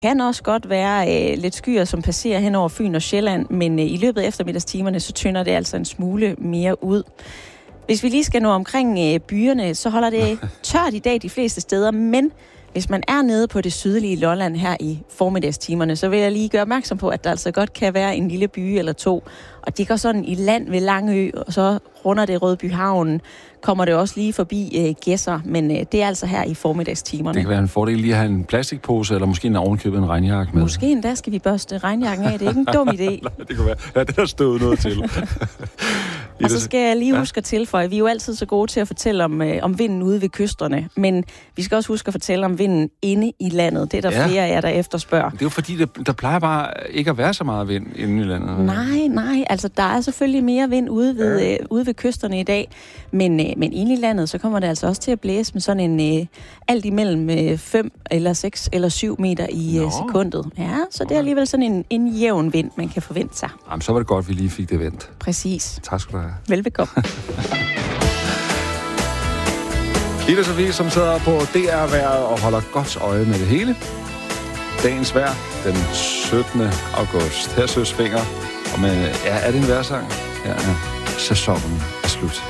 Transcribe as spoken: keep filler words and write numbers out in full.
kan også godt være øh, lidt skyer, som passerer hen over Fyn og Sjælland, men øh, i løbet af eftermiddagstimerne, så tynder det altså en smule mere ud. Hvis vi lige skal nå omkring øh, byerne, så holder det tørt i dag de fleste steder, men hvis man er nede på det sydlige Lolland her i formiddagstimerne, så vil jeg lige gøre opmærksom på, at der altså godt kan være en lille by eller to. Og det går sådan i land ved Langø, og så runder det Rødbyhavnen, kommer det også lige forbi øh, Gedser, men øh, det er altså her i formiddagstimerne. Det kan være en fordel lige at have en plastikpose, eller måske en ovenkøbet en regnjakke med. Måske endda skal vi børste regnjakken af, det er ikke en dum idé. Nej, det kan være. Ja, det har stået noget til. Og så skal jeg lige huske at tilføje, vi er jo altid så gode til at fortælle om, øh, om vinden ude ved kysterne, men vi skal også huske at fortælle om vinden inde i landet. Det er der ja. flere af jer, der efterspørger. Det er jo fordi, der, der plejer bare ikke at være så meget vind inde i landet. Nej, nej, altså der er selvfølgelig mere vind ude ved, ja. øh, ude ved kysterne i dag, men, øh, men inde i landet, så kommer det altså også til at blæse med sådan en øh, alt imellem fem øh, eller seks eller syv meter i øh, sekundet. Ja, så det er alligevel sådan en, en jævn vind, man kan forvente sig. Jamen, så var det godt, vi lige fik det vendt. Præcis. Tak skal du have. Velbekomme. Ida Sofie, som sidder på D R-vejret og holder godt øje med det hele. Dagens vejr, den syttende august. Her Søs Fenger. Og med, ja, er det en vejrsang? Ja, ja. Sæsonen er slut.